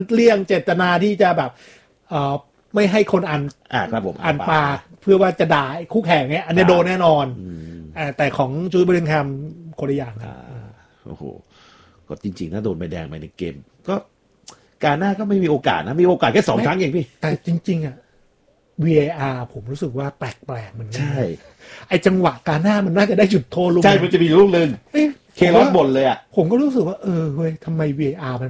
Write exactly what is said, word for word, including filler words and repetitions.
เลี่ยงเจตนาที่จะแบบเอ่อไม่ให้คนอ่านอ่าครับผมอ่านปากเพื่อว่าจะด่าคู่แข่งเนี้ยอันนี้โดนแน่นอนอ่าแต่ของจูดเบลิงแฮมคนละอย่างครับโอ้โหก็จริงๆถ้าโดนใบแดงไปในเกมก็การหน้าก็ไม่มีโอกาสนะมีโอกาสแค่สองครั้งเองพี่แต่จริงๆอ่ะ วี เอ อาร์ ผมรู้สึกว่าแปลกๆเหมือนกันใช่ไอจังหวะการหน้ามันน่าจะได้จุดโทษลูกใช่มันจะมีลูกนึงเคลอสบ่นเลยอ่ะผมก็รู้สึกว่าเออเว้ยทำไม วี เอ อาร์ มัน